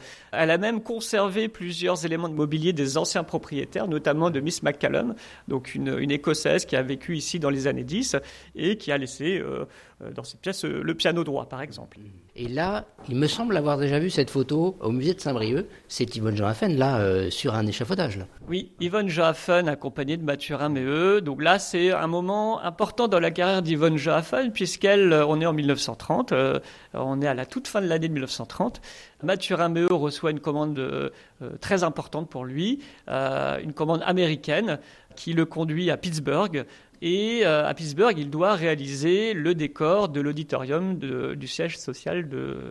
Elle a même conservé plusieurs éléments de mobilier des anciens propriétaires, notamment de Miss McCallum, donc une Écossaise qui a vécu ici dans les années 10 et qui a laissé dans cette pièce le piano droit, par exemple. Et là, il me semble avoir déjà vu cette photo au musée de Saint-Brieuc. C'est Yvonne Joaffen, là, sur un échafaudage. Là. Oui, Yvonne Joaffen accompagnée de Mathurin Méheux. Donc là, c'est un moment important dans la carrière d'Yvonne Joaffen, on est en 1930, on est à la toute fin de l'année de 1930. Mathurin Méheux reçoit une commande très importante pour lui, une commande américaine qui le conduit à Pittsburgh. Et à Pittsburgh, il doit réaliser le décor de l'auditorium du siège social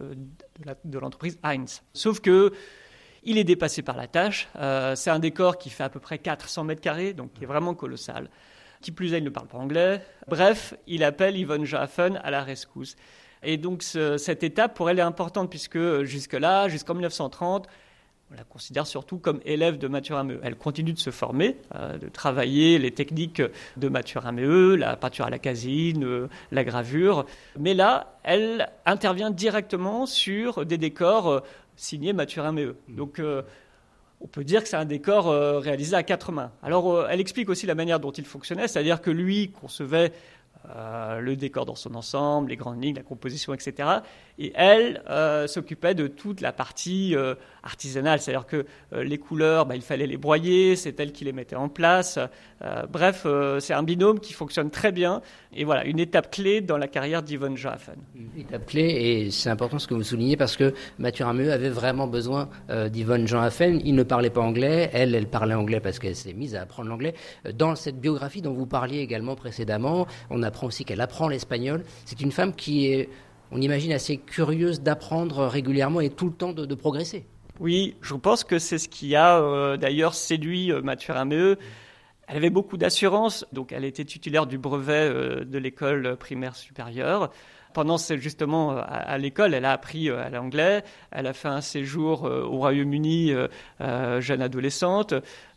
de l'entreprise Heinz. Sauf que il est dépassé par la tâche. C'est un décor qui fait à peu près 400 mètres carrés, donc qui est vraiment colossal. Qui plus est, il ne parle pas anglais. Bref, il appelle Yvonne Joaffen à la rescousse. Et donc cette étape, pour elle, est importante puisque jusque-là, jusqu'en 1930, on la considère surtout comme élève de Mathurin Méheux. Elle continue de se former, de travailler les techniques de Mathurin Méheux, la peinture à la caséine, la gravure. Mais là, elle intervient directement sur des décors signés Mathurin Méheux. Donc, on peut dire que c'est un décor réalisé à 4 mains. Alors, elle explique aussi la manière dont il fonctionnait, c'est-à-dire que lui concevait le décor dans son ensemble, les grandes lignes, la composition, etc. Et elle s'occupait de toute la partie artisanale, c'est-à-dire que les couleurs, il fallait les broyer, c'est elle qui les mettait en place. Bref, c'est un binôme qui fonctionne très bien. Et voilà, une étape clé dans la carrière d'Yvonne Joaffen. Une étape clé, et c'est important ce que vous soulignez, parce que Mathurin Méheux avait vraiment besoin d'Yvonne Joaffen. Il ne parlait pas anglais, elle parlait anglais parce qu'elle s'est mise à apprendre l'anglais. Dans cette biographie dont vous parliez également précédemment, on apprend aussi qu'elle apprend l'espagnol. C'est une femme qui est, on imagine, assez curieuse d'apprendre régulièrement et tout le temps de progresser. Oui, je pense que c'est ce qui a d'ailleurs séduit Mathurin Méheux. Elle avait beaucoup d'assurance, donc elle était titulaire du brevet de l'école primaire supérieure. Pendant justement à l'école, elle a appris l'anglais, elle a fait un séjour au Royaume-Uni jeune adolescente.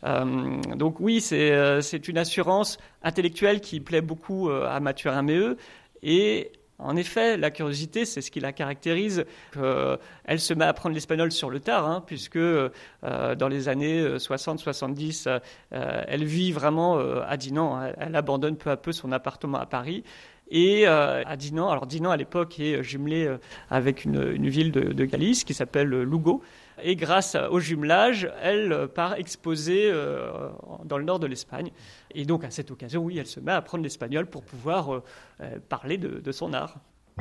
Donc oui, c'est une assurance intellectuelle qui plaît beaucoup à Mathurin Méheux. Et en effet, la curiosité, c'est ce qui la caractérise. Elle se met à apprendre l'espagnol sur le tard, puisque dans les années 60-70, elle vit vraiment à Dinan. Elle abandonne peu à peu son appartement à Paris. Et à Dinan, alors Dinan à l'époque est jumelée avec une ville de Galice qui s'appelle Lugo. Et grâce au jumelage, elle part exposer dans le nord de l'Espagne. Et donc à cette occasion, oui, elle se met à apprendre l'espagnol pour pouvoir parler de son art.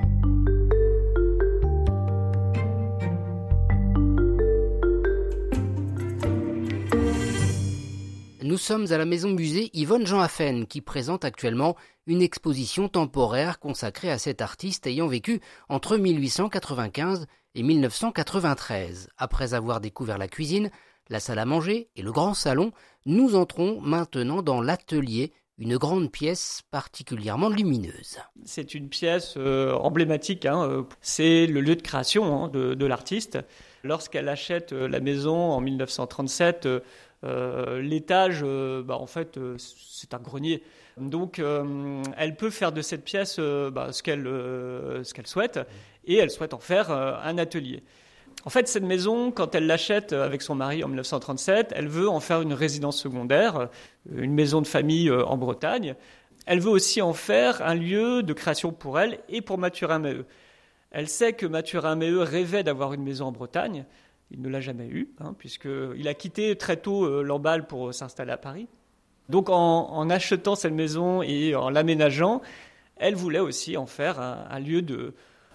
Nous sommes à la maison musée Yvonne Joaffen qui présente actuellement une exposition temporaire consacrée à cet artiste ayant vécu entre 1895 et 1993. Après avoir découvert la cuisine, la salle à manger et le grand salon, nous entrons maintenant dans l'atelier, une grande pièce particulièrement lumineuse. C'est une pièce emblématique, c'est le lieu de création de l'artiste. Lorsqu'elle achète la maison en 1937, l'étage, en fait, c'est un grenier. Donc, elle peut faire de cette pièce ce qu'elle souhaite, et elle souhaite en faire un atelier. En fait, cette maison, quand elle l'achète avec son mari en 1937, elle veut en faire une résidence secondaire, une maison de famille en Bretagne. Elle veut aussi en faire un lieu de création pour elle et pour Mathurin Méheux. Elle sait que Mathurin Méheux rêvait d'avoir une maison en Bretagne. Il ne l'a jamais eu, puisqu'il a quitté très tôt Lamballe pour s'installer à Paris. Donc en achetant cette maison et en l'aménageant, elle voulait aussi en faire un lieu de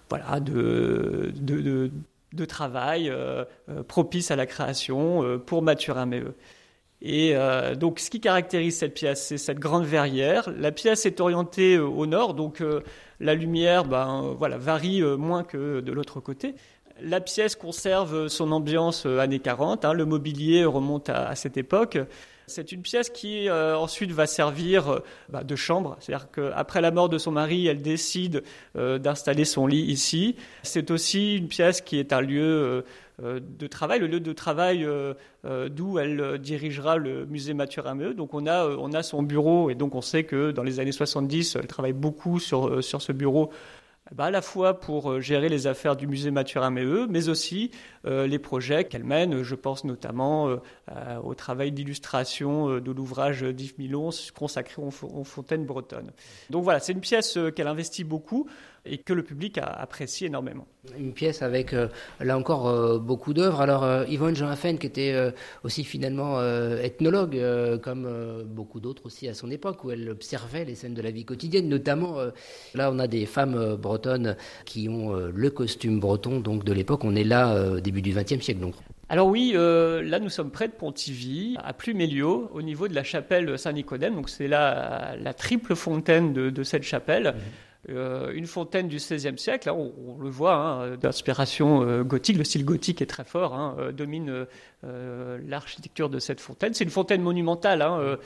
travail propice à la création pour Mathurin Méheux. Et donc ce qui caractérise cette pièce, c'est cette grande verrière. La pièce est orientée au nord, donc la lumière varie moins que de l'autre côté. La pièce conserve son ambiance années 40, le mobilier remonte à cette époque. C'est une pièce qui ensuite va servir de chambre, c'est-à-dire qu'après la mort de son mari, elle décide d'installer son lit ici. C'est aussi une pièce qui est un lieu de travail, le lieu de travail d'où elle dirigera le musée Mathurin Méheux. Donc on a son bureau, et donc on sait que dans les années 70, elle travaille beaucoup sur ce bureau À la fois pour gérer les affaires du musée Mathurin-Méheut, mais aussi les projets qu'elle mène. Je pense notamment au travail d'illustration de l'ouvrage d'Yves Milon consacré aux fontaines bretonnes. Donc voilà, c'est une pièce qu'elle investit beaucoup et que le public apprécie énormément. Une pièce avec, là encore, beaucoup d'œuvres. Alors, Yvonne Jean Affen, qui était aussi finalement ethnologue, comme beaucoup d'autres aussi à son époque, où elle observait les scènes de la vie quotidienne, notamment, là, on a des femmes bretonnes qui ont le costume breton, donc de l'époque, on est là, début du XXe siècle, donc. Alors oui, là nous sommes près de Pontivy, à Pluméliau, au niveau de la chapelle Saint-Nicodème. Donc c'est la triple fontaine de cette chapelle. Une fontaine du XVIe siècle, hein, on le voit, d'inspiration gothique. Le style gothique est très fort, domine l'architecture de cette fontaine. C'est une fontaine monumentale.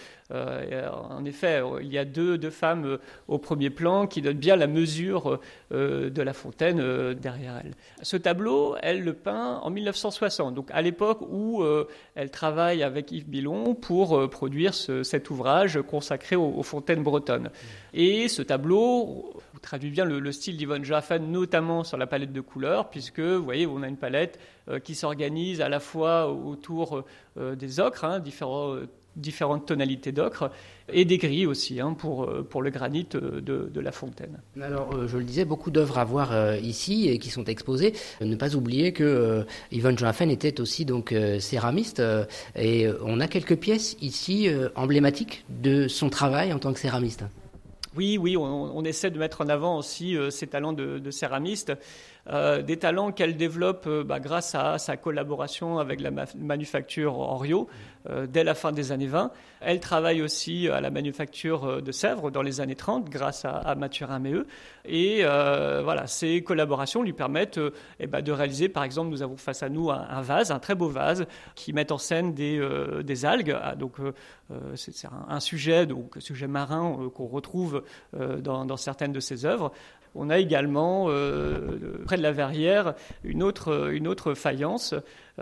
En effet, il y a deux femmes au premier plan qui donnent bien la mesure de la fontaine derrière elle. Ce tableau, elle le peint en 1960, donc à l'époque où elle travaille avec Yves Milon pour produire cet ouvrage consacré aux fontaines bretonnes. Et ce tableau traduit bien le style d'Yvonne Jean Affen, notamment sur la palette de couleurs, puisque, vous voyez, on a une palette qui s'organise à la fois autour des ocres, différentes tonalités d'ocre, et des gris aussi, pour le granit de la fontaine. Alors, je le disais, beaucoup d'œuvres à voir ici et qui sont exposées. Ne pas oublier que Yvonne Jean Affen était aussi donc céramiste, et on a quelques pièces ici emblématiques de son travail en tant que céramiste. Oui, on essaie de mettre en avant aussi ses talents de céramiste, des talents qu'elle développe grâce à sa collaboration avec la manufacture Henriot dès la fin des années 20. Elle travaille aussi à la manufacture de Sèvres dans les années 30 grâce à Mathurin-Méheut. Et ces collaborations lui permettent de réaliser, par exemple, nous avons face à nous un vase, un très beau vase, qui met en scène des algues. C'est un sujet marin qu'on retrouve dans certaines de ses œuvres. On a également, près de la Verrière, une autre faïence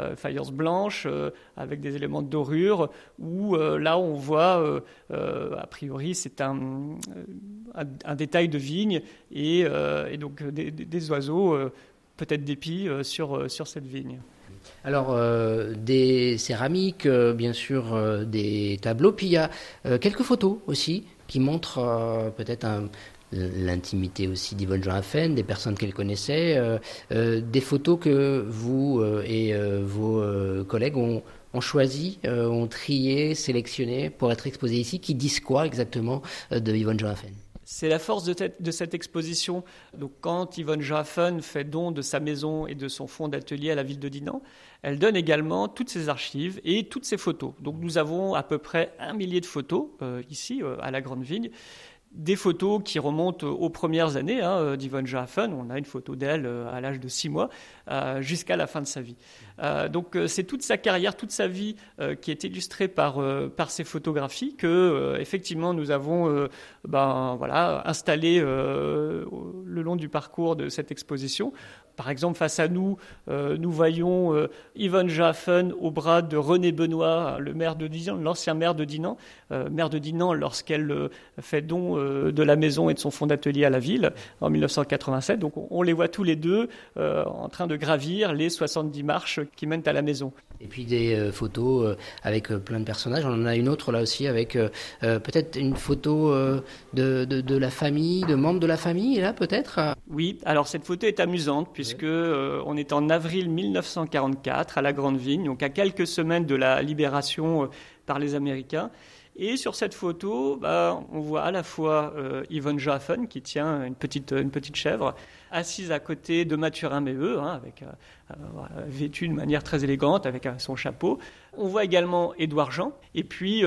blanche avec des éléments de dorure, où là on voit, a priori, c'est un détail de vigne et donc des oiseaux, peut-être d'épis, sur cette vigne. Alors, des céramiques, bien sûr, des tableaux, puis il y a quelques photos aussi qui montrent peut-être l'intimité aussi d'Yvonne Jean Affen, des personnes qu'elle connaissait, des photos que vous et vos collègues ont choisi, ont trié, sélectionné pour être exposées ici, qui disent quoi exactement de Yvonne Jean Affen ? C'est la force de cette exposition. Donc, quand Yvonne Jean Affen fait don de sa maison et de son fonds d'atelier à la ville de Dinan, elle donne également toutes ses archives et toutes ses photos. Donc nous avons à peu près 1 millier de photos ici à la Grande Vigne. Des photos qui remontent aux premières années d'Yvonne Jean Affen. On a une photo d'elle à l'âge de 6 mois jusqu'à la fin de sa vie. Donc c'est toute sa carrière, toute sa vie qui est illustrée par ces photographies que effectivement nous avons installées le long du parcours de cette exposition. Par exemple, face à nous, nous voyons Yvonne Jean Affen au bras de René Benoît, le maire de Dinan, l'ancien maire de Dinan, lorsqu'elle fait don de la maison et de son fonds d'atelier à la ville en 1987. Donc on les voit tous les deux en train de gravir les 70 marches qui mènent à la maison. Et puis des photos avec plein de personnages. On en a une autre là aussi avec peut-être une photo de la famille, de membres de la famille, là peut-être. Oui, alors cette photo est amusante puisque on est en avril 1944 à la Grande Vigne, donc à quelques semaines de la libération par les Américains. Et sur cette photo, on voit à la fois Yvonne Jean Affen qui tient une petite chèvre, assise à côté de Mathurin-Méheut, vêtue de manière très élégante avec son chapeau. On voit également Édouard Jean et puis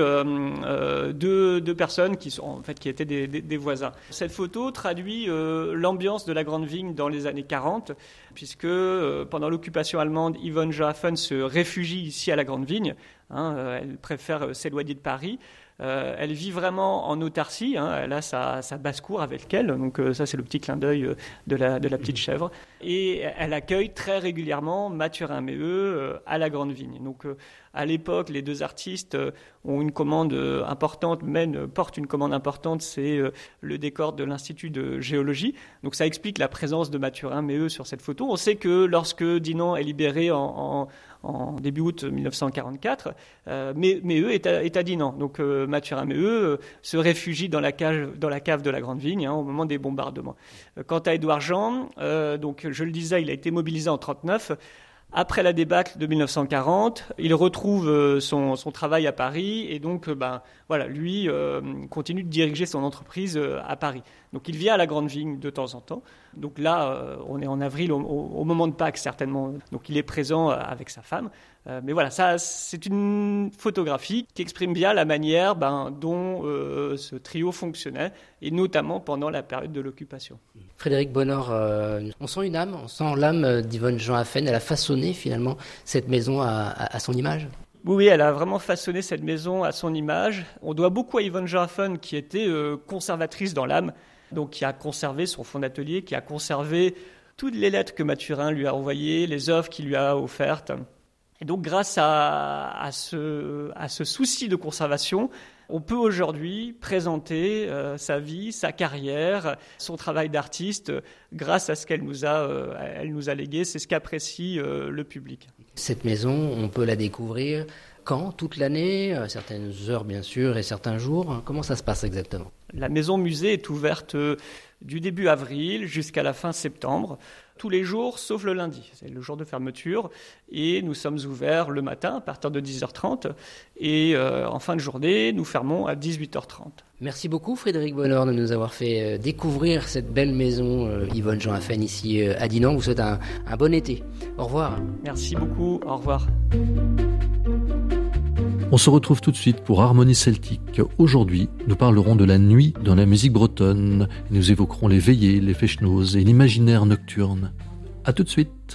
deux personnes qui étaient des voisins. Cette photo traduit l'ambiance de la Grande Vigne dans les années 40, puisque pendant l'occupation allemande, Yvonne Jean Affen se réfugie ici à la Grande Vigne. Elle préfère s'éloigner de Paris. Elle vit vraiment en autarcie, hein. Elle a sa basse-cour avec elle, donc ça c'est le petit clin d'œil de la petite chèvre. Et elle accueille très régulièrement Mathurin-Méheut à la Grande Vigne. Donc à l'époque, les deux artistes ont une commande importante, portent une commande importante, c'est le décor de l'Institut de géologie. Donc ça explique la présence de Mathurin-Méheut sur cette photo. On sait que lorsque Dinan est libéré en début août 1944, Méheut est à Dinan. Donc Mathurin-Méheut se réfugie dans la cave de la Grande Vigne, hein, au moment des bombardements. Quant à Édouard Jean, donc je le disais, il a été mobilisé en 1939. Après la débâcle de 1940, il retrouve son travail à Paris et donc lui continue de diriger son entreprise à Paris. Donc il vient à la Grande Vigne de temps en temps. Donc là, on est en avril, au moment de Pâques certainement. Donc il est présent avec sa femme. Mais voilà, ça c'est une photographie qui exprime bien la manière dont ce trio fonctionnait, et notamment pendant la période de l'occupation. Frédéric Bonnord, on sent une âme, on sent l'âme d'Yvonne Jean Affen. Elle a façonné finalement cette maison à son image. Oui, elle a vraiment façonné cette maison à son image. On doit beaucoup à Yvonne Jean Affen qui était conservatrice dans l'âme, donc qui a conservé son fonds d'atelier, qui a conservé toutes les lettres que Mathurin lui a envoyées, les œuvres qu'il lui a offertes. Et donc grâce à ce souci de conservation, on peut aujourd'hui présenter sa vie, sa carrière, son travail d'artiste grâce à ce qu'elle nous a légué. C'est ce qu'apprécie le public. Cette maison, on peut la découvrir quand ? Toute l'année ? Certaines heures bien sûr et certains jours. Comment ça se passe exactement ? La maison musée est ouverte du début avril jusqu'à la fin septembre, tous les jours sauf le lundi. C'est le jour de fermeture et nous sommes ouverts le matin à partir de 10h30 et en fin de journée, nous fermons à 18h30. Merci beaucoup Frédéric Bonnord de nous avoir fait découvrir cette belle maison Yvonne Jean Affen ici à Dinan. Je vous souhaite un bon été. Au revoir. Merci beaucoup. Au revoir. On se retrouve tout de suite pour Harmonie Celtique. Aujourd'hui, nous parlerons de la nuit dans la musique bretonne. Nous évoquerons les veillées, les fechnoses et l'imaginaire nocturne. À tout de suite.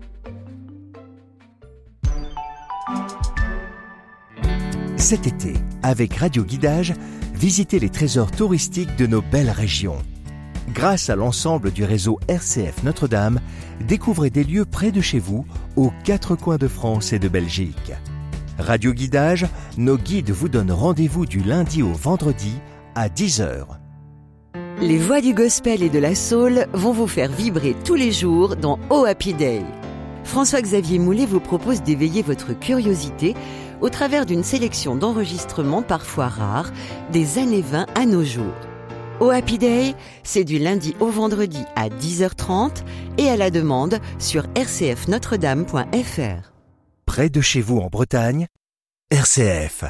Cet été, avec Radio Guidage, visitez les trésors touristiques de nos belles régions. Grâce à l'ensemble du réseau RCF Notre-Dame, découvrez des lieux près de chez vous, aux 4 coins de France et de Belgique. Radio Guidage, nos guides vous donnent rendez-vous du lundi au vendredi à 10h. Les voix du gospel et de la soul vont vous faire vibrer tous les jours dans Oh Happy Day. François-Xavier Moulet vous propose d'éveiller votre curiosité au travers d'une sélection d'enregistrements parfois rares des années 20 à nos jours. Oh Happy Day, c'est du lundi au vendredi à 10h30 et à la demande sur rcfnotredame.fr. Près de chez vous en Bretagne, RCF.